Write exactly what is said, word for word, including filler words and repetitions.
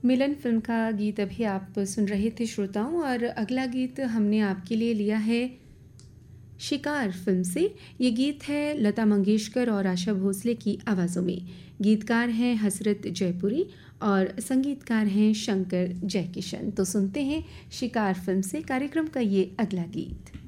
मिलन film का गीत अभी आप सुन रहे थे श्रोताओं, और अगला गीत हमने आपके लिए लिया है शिकार फ़िल्म से। ये गीत है लता मंगेशकर और आशा भोसले की आवाज़ों में। गीतकार हैं हसरत जयपुरी और संगीतकार हैं शंकर जयकिशन। तो सुनते हैं शिकार फ़िल्म से कार्यक्रम का ये अगला गीत।